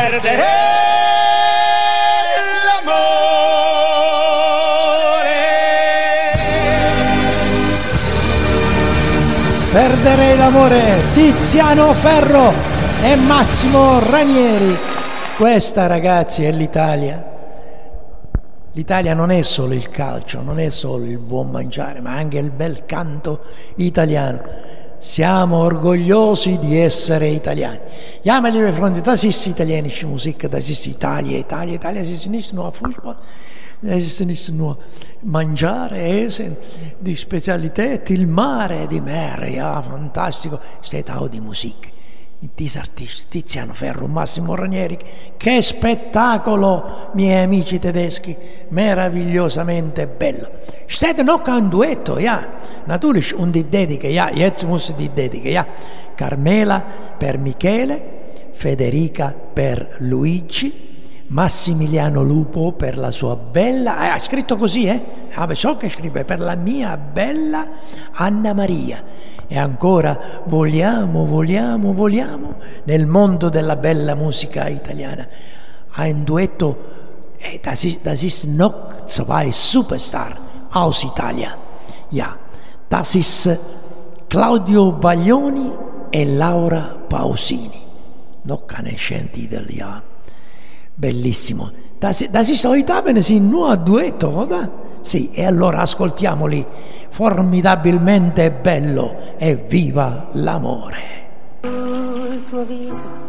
Perdere l'amore. Perderei l'amore, Tiziano Ferro e Massimo Ranieri. Questa, ragazzi, è l'Italia. L'Italia non è solo il calcio, non è solo il buon mangiare, ma anche il bel canto italiano. Siamo orgogliosi di essere italiani. Ja, meine liebe Freunde, das ist italienische Musik, das ist Italia. Italia, das ist nicht nur Fußball, das ist nicht nur mangiare, essen, die Spezialität, il mare, di mare, ja, fantastico. Steht auch die Musik. Dieser Artist, Tiziano Ferro, Massimo Ranieri, che spettacolo, miei amici tedeschi, meravigliosamente bello. Steht noch ein Duetto, ja, natürlich, und die Dediche, ja, jetzt muss die Dediche, ja. Carmela per Michele, Federica per Luigi, Massimiliano Lupo per la sua bella, ha scritto così, so che scrive, per la mia bella Anna Maria. E ancora vogliamo nel mondo della bella musica italiana. Ein Duetto, das ist noch zwei Superstar aus Italia. Ja, das ist Claudio Baglioni e Laura Pausini. Noch keine Titel, ja. Bellissimo. Das ist heute Abend sind nur Duetto, oder? Sì, e allora ascoltiamoli. Formidabilmente bello e viva l'amore. Il tuo viso